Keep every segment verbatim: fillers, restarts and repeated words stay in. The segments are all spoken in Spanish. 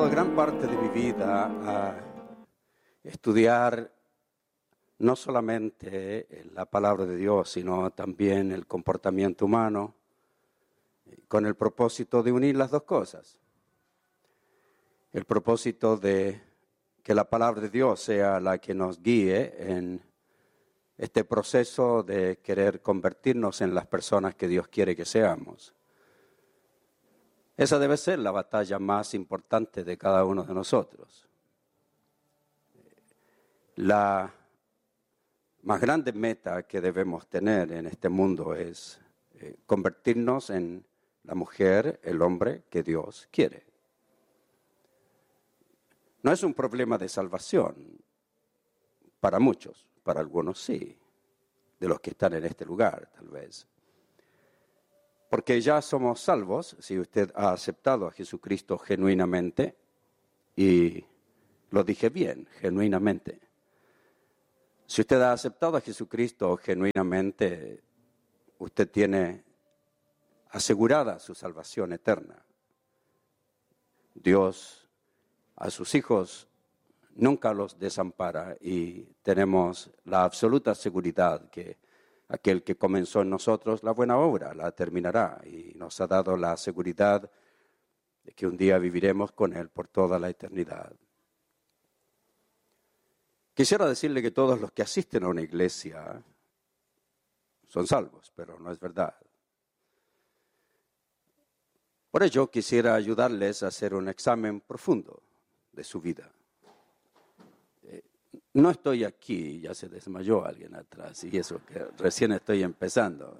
dedicado gran parte de mi vida a estudiar no solamente la palabra de Dios, sino también el comportamiento humano, con el propósito de unir las dos cosas. El propósito de que la palabra de Dios sea la que nos guíe en este proceso de querer convertirnos en las personas que Dios quiere que seamos. Esa debe ser la batalla más importante de cada uno de nosotros. La más grande meta que debemos tener en este mundo es eh, convertirnos en la mujer, el hombre que Dios quiere. No es un problema de salvación para muchos, para algunos sí, de los que están en este lugar tal vez. Porque ya somos salvos si usted ha aceptado a Jesucristo genuinamente, y lo dije bien, genuinamente. Si usted ha aceptado a Jesucristo genuinamente, usted tiene asegurada su salvación eterna. Dios a sus hijos nunca los desampara y tenemos la absoluta seguridad que aquel que comenzó en nosotros la buena obra la terminará, y nos ha dado la seguridad de que un día viviremos con Él por toda la eternidad. Quisiera decirle que todos los que asisten a una iglesia son salvos, pero no es verdad. Por ello quisiera ayudarles a hacer un examen profundo de su vida. Eh, no estoy aquí, ya se desmayó alguien atrás, y eso que recién estoy empezando.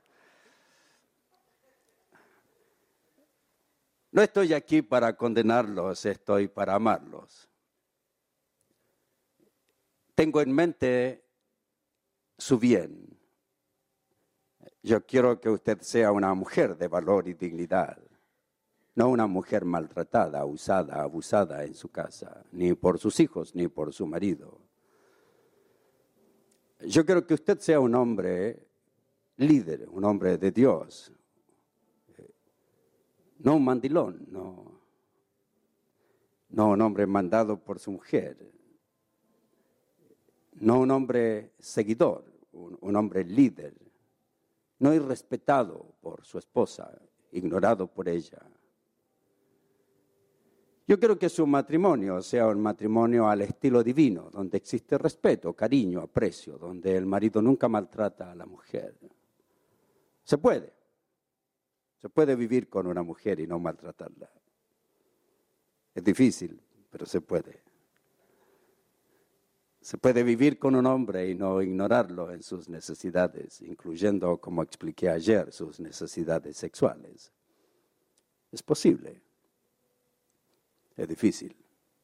No estoy aquí para condenarlos, estoy para amarlos. Tengo en mente su bien. Yo quiero que usted sea una mujer de valor y dignidad, no una mujer maltratada, usada, abusada en su casa, ni por sus hijos, ni por su marido. Yo quiero que usted sea un hombre líder, un hombre de Dios, no un mandilón, no, no un hombre mandado por su mujer. No un hombre seguidor, un, un hombre líder, no irrespetado por su esposa, ignorado por ella. Yo quiero que su matrimonio sea un matrimonio al estilo divino, donde existe respeto, cariño, aprecio, donde el marido nunca maltrata a la mujer. Se puede, se puede vivir con una mujer y no maltratarla. Es difícil, pero se puede. Se puede vivir con un hombre y no ignorarlo en sus necesidades, incluyendo, como expliqué ayer, sus necesidades sexuales. Es posible. Es difícil.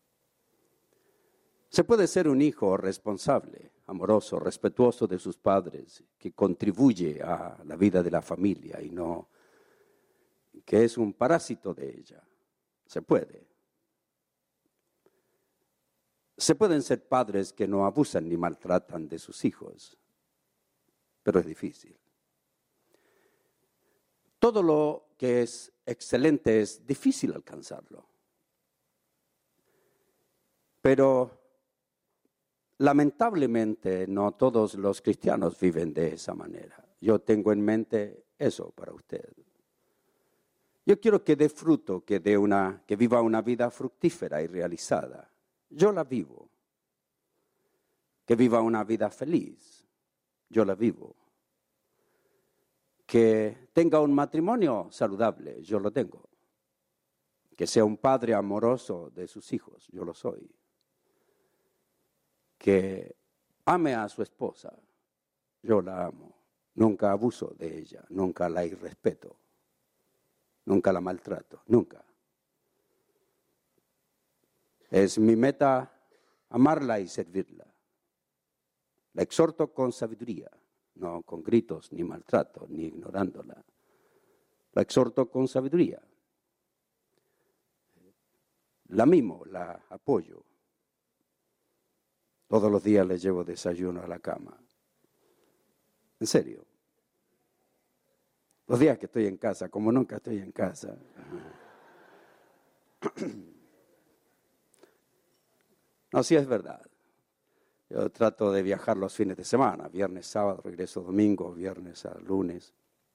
Se puede ser un hijo responsable, amoroso, respetuoso de sus padres, que contribuye a la vida de la familia y no que es un parásito de ella. Se puede. Se pueden ser padres que no abusan ni maltratan de sus hijos, pero es difícil. Todo lo que es excelente es difícil alcanzarlo. Pero lamentablemente no todos los cristianos viven de esa manera. Yo tengo en mente eso para usted. Yo quiero que dé fruto, que, dé una, que viva una vida fructífera y realizada. Yo la vivo. Que viva una vida feliz. Yo la vivo. Que tenga un matrimonio saludable. Yo lo tengo. Que sea un padre amoroso de sus hijos. Yo lo soy. Que ame a su esposa. Yo la amo. Nunca abuso de ella. Nunca la irrespeto. Nunca la maltrato. Nunca. Es mi meta amarla y servirla. La exhorto con sabiduría, no con gritos, ni maltrato, ni ignorándola. La exhorto con sabiduría. La mimo, la apoyo. Todos los días le llevo desayuno a la cama. En serio. Los días que estoy en casa, como nunca estoy en casa. No, sí es verdad. Yo trato de viajar los fines de semana, viernes, sábado, regreso domingo, viernes a lunes.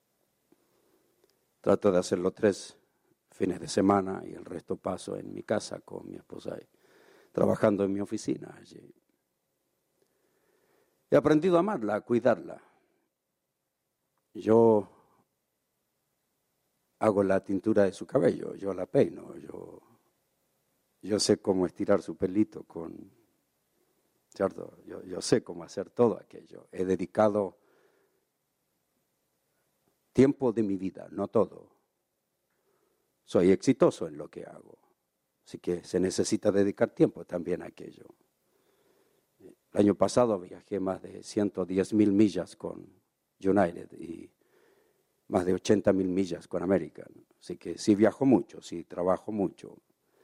Trato de hacerlo tres fines de semana y el resto paso en mi casa con mi esposa, trabajando en mi oficina allí. He aprendido a amarla, a cuidarla. Yo hago la tintura de su cabello, yo la peino, yo, yo sé cómo estirar su pelito con, ¿cierto? Yo, yo sé cómo hacer todo aquello. He dedicado tiempo de mi vida, no todo. Soy exitoso en lo que hago, así que se necesita dedicar tiempo también a aquello. El año pasado viajé más de ciento diez mil millas con United y más de ochenta mil millas con American. Así que sí viajo mucho, sí trabajo mucho.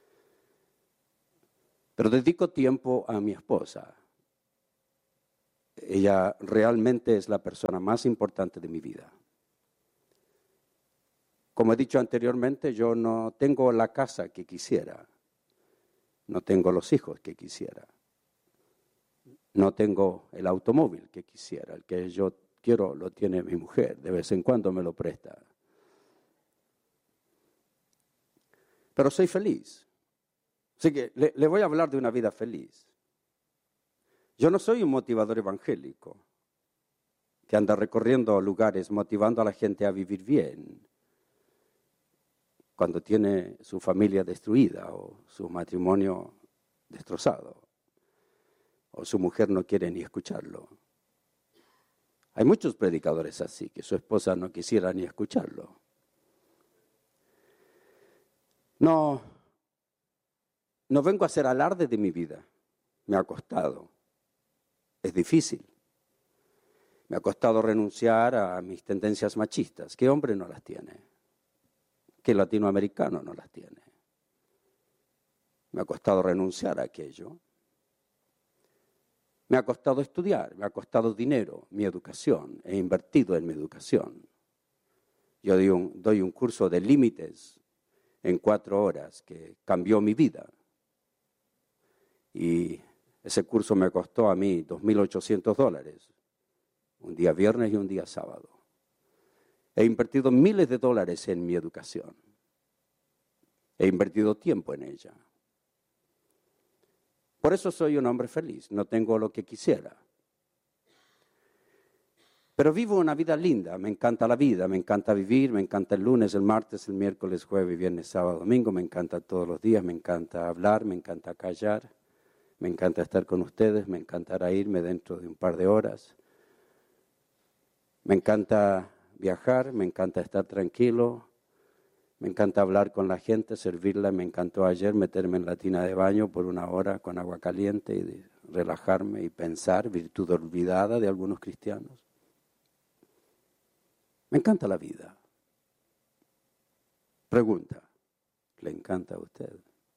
Pero dedico tiempo a mi esposa. Ella realmente es la persona más importante de mi vida. Como he dicho anteriormente, yo no tengo la casa que quisiera. No tengo los hijos que quisiera. No tengo el automóvil que quisiera. El que yo quiero lo tiene mi mujer. De vez en cuando me lo presta. Pero soy feliz. Así que le, le voy a hablar de una vida feliz. Yo no soy un motivador evangélico que anda recorriendo lugares motivando a la gente a vivir bien cuando tiene su familia destruida o su matrimonio destrozado o su mujer no quiere ni escucharlo. Hay muchos predicadores así, que su esposa no quisiera ni escucharlo. No, no vengo a hacer alarde de mi vida. Me ha costado. Es difícil. Me ha costado renunciar a mis tendencias machistas. ¿Qué hombre no las tiene? ¿Qué latinoamericano no las tiene? Me ha costado renunciar a aquello. Me ha costado estudiar, me ha costado dinero, mi educación. He invertido en mi educación. Yo doy un, doy un curso de límites en cuatro horas que cambió mi vida. Y ese curso me costó a mí dos mil ochocientos dólares, un día viernes y un día sábado. He invertido miles de dólares en mi educación. He invertido tiempo en ella. Por eso soy un hombre feliz, no tengo lo que quisiera. Pero vivo una vida linda, me encanta la vida, me encanta vivir, me encanta el lunes, el martes, el miércoles, jueves, viernes, sábado, domingo, me encanta todos los días, me encanta hablar, me encanta callar, me encanta estar con ustedes, me encantará irme dentro de un par de horas. Me encanta viajar, me encanta estar tranquilo, me encanta hablar con la gente, servirla. Me encantó ayer meterme en la tina de baño por una hora con agua caliente y relajarme y pensar, virtud olvidada de algunos cristianos. Me encanta la vida. Pregunta, ¿le encanta a usted?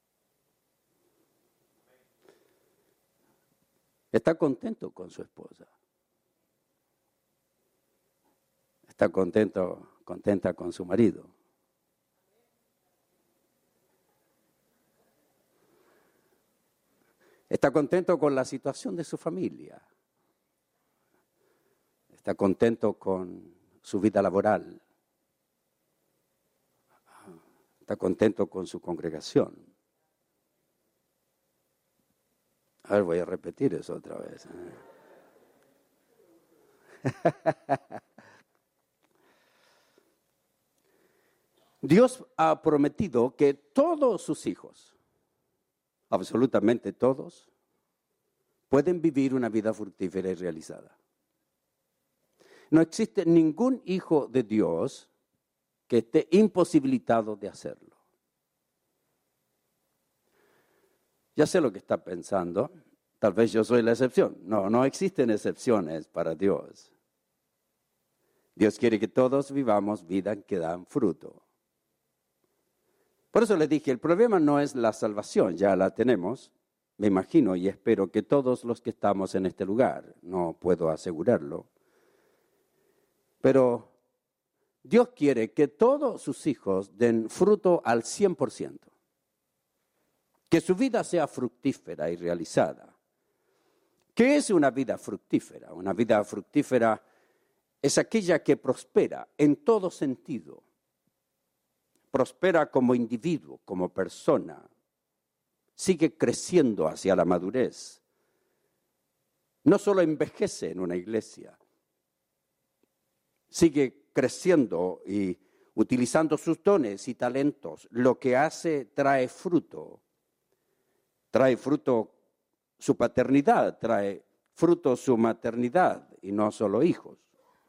¿Está contento con su esposa? ¿Está contento, contenta con su marido? ¿Está contento con la situación de su familia? ¿Está contento con su vida laboral? ¿Está contento con su congregación? A ver, voy a repetir eso otra vez. Dios ha prometido que todos sus hijos, absolutamente todos, pueden vivir una vida fructífera y realizada. No existe ningún hijo de Dios que esté imposibilitado de hacerlo. Ya sé lo que está pensando. Tal vez yo soy la excepción. No, no existen excepciones para Dios. Dios quiere que todos vivamos vidas que dan fruto. Por eso les dije, el problema no es la salvación, ya la tenemos. Me imagino y espero que todos los que estamos en este lugar, no puedo asegurarlo, pero Dios quiere que todos sus hijos den fruto al cien por ciento. que su vida sea fructífera y realizada. ¿Qué es una vida fructífera? Una vida fructífera es aquella que prospera en todo sentido. Prospera como individuo, como persona. Sigue creciendo hacia la madurez. No solo envejece en una iglesia, sigue creciendo y utilizando sus dones y talentos. Lo que hace trae fruto. Trae fruto su paternidad, trae fruto su maternidad y no solo hijos.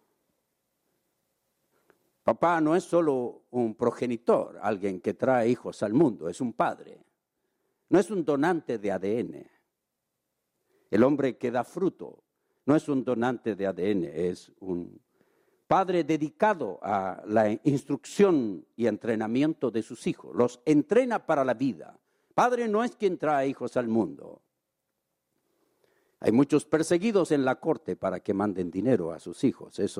Papá no es solo un progenitor, alguien que trae hijos al mundo, es un padre. No es un donante de A D N. El hombre que da fruto no es un donante de A D N, es un padre dedicado a la instrucción y entrenamiento de sus hijos. Los entrena para la vida. Padre no es quien trae hijos al mundo. Hay muchos perseguidos en la corte para que manden dinero a sus hijos. Eso